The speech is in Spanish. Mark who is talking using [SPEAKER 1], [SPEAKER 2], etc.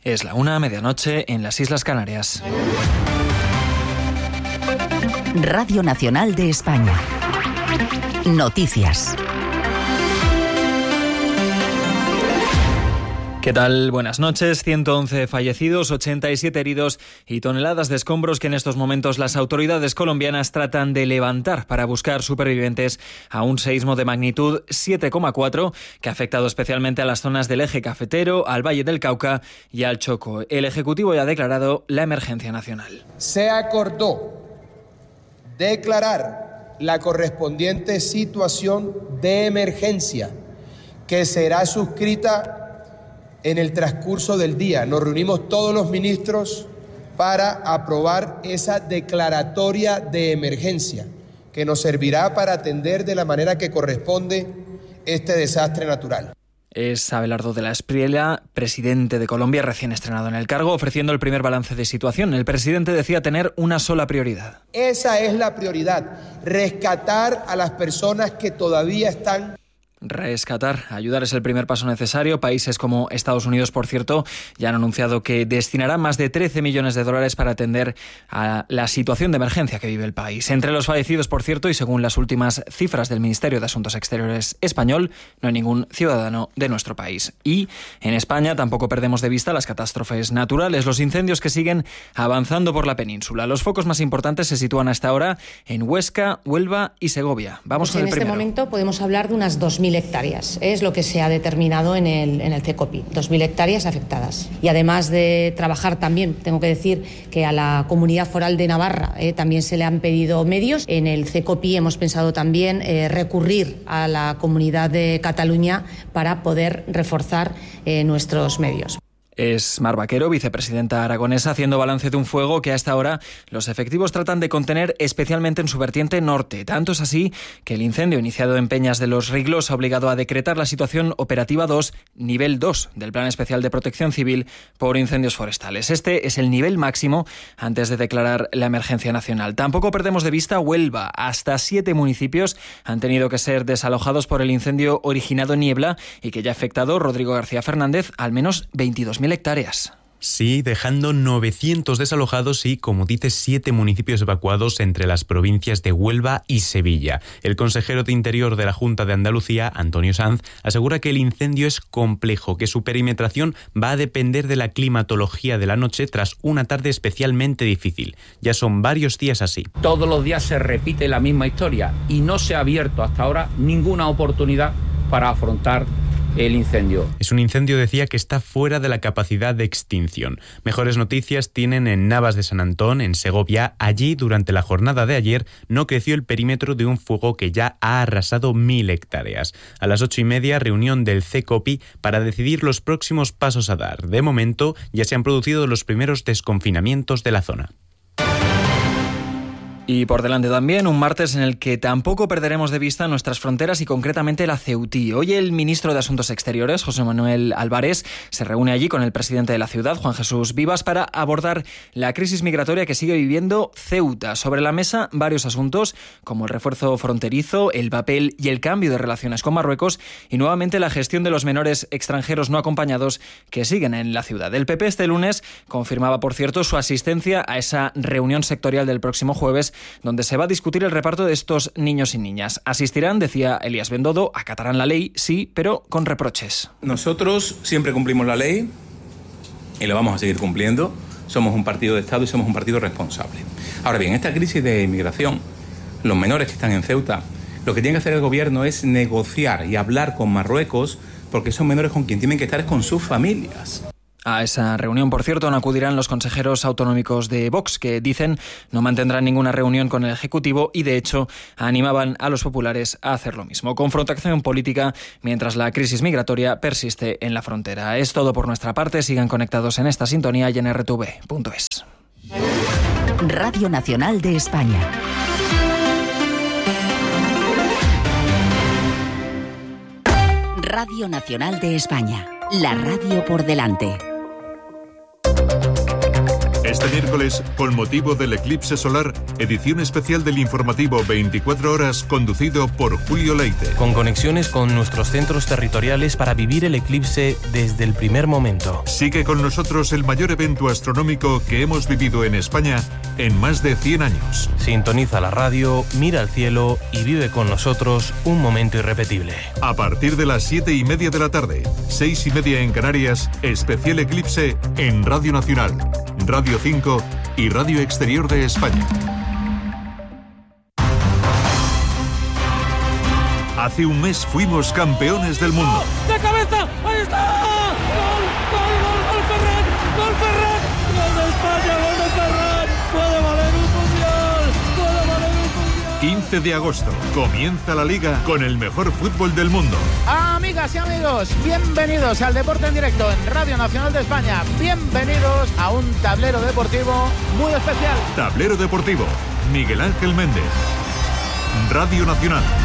[SPEAKER 1] Es la 1:00, medianoche, en las Islas Canarias.
[SPEAKER 2] Radio Nacional de España. Noticias.
[SPEAKER 1] ¿Qué tal? Buenas noches. 111 fallecidos, 87 heridos y toneladas de escombros que en estos momentos las autoridades colombianas tratan de levantar para buscar supervivientes a un seísmo de magnitud 7,4 que ha afectado especialmente a las zonas del eje cafetero, al Valle del Cauca y al Chocó. El Ejecutivo ya ha declarado la emergencia nacional.
[SPEAKER 3] Se acordó declarar la correspondiente situación de emergencia que será suscrita en el transcurso del día. Nos reunimos todos los ministros para aprobar esa declaratoria de emergencia que nos servirá para atender de la manera que corresponde este desastre natural.
[SPEAKER 1] Es Abelardo de la Espriella, presidente de Colombia, recién estrenado en el cargo, ofreciendo el primer balance de situación. El presidente decía tener una sola prioridad.
[SPEAKER 3] Esa es la prioridad, rescatar a las personas que todavía están...
[SPEAKER 1] Rescatar, ayudar es el primer paso necesario. Países como Estados Unidos, por cierto, ya han anunciado que destinarán más de 13 millones de dólares para atender a la situación de emergencia que vive el país. Entre los fallecidos, por cierto, y según las últimas cifras del Ministerio de Asuntos Exteriores español, no hay ningún ciudadano de nuestro país. Y en España tampoco perdemos de vista las catástrofes naturales, los incendios que siguen avanzando por la península. Los focos más importantes se sitúan hasta ahora en Huesca, Huelva y Segovia. Vamos con el primero.
[SPEAKER 4] En este momento podemos hablar de unas 2.000 hectáreas. Es lo que se ha determinado en el CECOPI, 2.000 hectáreas afectadas. Y además de trabajar también, tengo que decir que a la Comunidad Foral de Navarra también se le han pedido medios. En el CECOPI hemos pensado también recurrir a la Comunidad de Cataluña para poder reforzar nuestros medios.
[SPEAKER 1] Es Mar Vaquero, vicepresidenta aragonesa, haciendo balance de un fuego que hasta ahora los efectivos tratan de contener, especialmente en su vertiente norte. Tanto es así que el incendio iniciado en Peñas de los Riglos ha obligado a decretar la situación operativa 2, nivel 2 del Plan Especial de Protección Civil por incendios forestales. Este es el nivel máximo antes de declarar la emergencia nacional. Tampoco perdemos de vista Huelva. Hasta 7 municipios han tenido que ser desalojados por el incendio originado en Niebla y que ya ha afectado, Rodrigo García Fernández, al menos 22.000 hectáreas.
[SPEAKER 5] Sí, dejando 900 desalojados y, como dice, 7 municipios evacuados entre las provincias de Huelva y Sevilla. El consejero de Interior de la Junta de Andalucía, Antonio Sanz, asegura que el incendio es complejo, que su perimetración va a depender de la climatología de la noche tras una tarde especialmente difícil. Ya son varios días así.
[SPEAKER 6] Todos los días se repite la misma historia y no se ha abierto hasta ahora ninguna oportunidad para afrontar el incendio.
[SPEAKER 5] Es un incendio, decía, que está fuera de la capacidad de extinción. Mejores noticias tienen en Navas de San Antón, en Segovia. Allí, durante la jornada de ayer, no creció el perímetro de un fuego que ya ha arrasado 1.000 hectáreas. A las 8:30, reunión del CECOPI para decidir los próximos pasos a dar. De momento, ya se han producido los primeros desconfinamientos de la zona.
[SPEAKER 1] Y por delante también un martes en el que tampoco perderemos de vista nuestras fronteras y concretamente la Ceutí. Hoy el ministro de Asuntos Exteriores, José Manuel Álvarez, se reúne allí con el presidente de la ciudad, Juan Jesús Vivas, para abordar la crisis migratoria que sigue viviendo Ceuta. Sobre la mesa varios asuntos como el refuerzo fronterizo, el papel y el cambio de relaciones con Marruecos y nuevamente la gestión de los menores extranjeros no acompañados que siguen en la ciudad. El PP este lunes confirmaba, por cierto, su asistencia a esa reunión sectorial del próximo jueves donde se va a discutir el reparto de estos niños y niñas. Asistirán, decía Elías Bendodo, acatarán la ley, sí, pero con reproches.
[SPEAKER 7] Nosotros siempre cumplimos la ley y la vamos a seguir cumpliendo. Somos un partido de Estado y somos un partido responsable. Ahora bien, esta crisis de inmigración, los menores que están en Ceuta, lo que tiene que hacer el gobierno es negociar y hablar con Marruecos, porque esos menores con quien tienen que estar es con sus familias.
[SPEAKER 1] A esa reunión, por cierto, no acudirán los consejeros autonómicos de Vox, que dicen no mantendrán ninguna reunión con el Ejecutivo y, de hecho, animaban a los populares a hacer lo mismo. Confrontación política mientras la crisis migratoria persiste en la frontera. Es todo por nuestra parte. Sigan conectados en esta sintonía y en rtv.es.
[SPEAKER 2] Radio Nacional de España. Radio Nacional de España. La radio por delante.
[SPEAKER 8] Este miércoles, con motivo del eclipse solar, edición especial del informativo 24 horas conducido por Julio Leite.
[SPEAKER 9] Con conexiones con nuestros centros territoriales para vivir el eclipse desde el primer momento.
[SPEAKER 8] Sigue con nosotros el mayor evento astronómico que hemos vivido en España en más de 100 años.
[SPEAKER 9] Sintoniza la radio, mira al cielo y vive con nosotros un momento irrepetible.
[SPEAKER 8] A partir de las 7:30 de la tarde, 6:30 en Canarias, especial eclipse en Radio Nacional, Radio 5 y Radio Exterior de España. Hace un mes fuimos campeones del mundo.
[SPEAKER 10] ¡De cabeza! ¡Ahí está! ¡Gol! ¡Gol! ¡Gol! ¡Gol Ferran! ¡Gol Ferran! ¡Gol de España! ¡Gol de Ferran! ¡Puede valer un mundial! ¡Puede valer un mundial!
[SPEAKER 8] 15 de agosto, comienza la Liga con el mejor fútbol del mundo.
[SPEAKER 11] Amigas y amigos, bienvenidos al Deporte en Directo en Radio Nacional de España. Bienvenidos a un tablero deportivo muy especial.
[SPEAKER 8] Tablero deportivo, Miguel Ángel Méndez. Radio Nacional.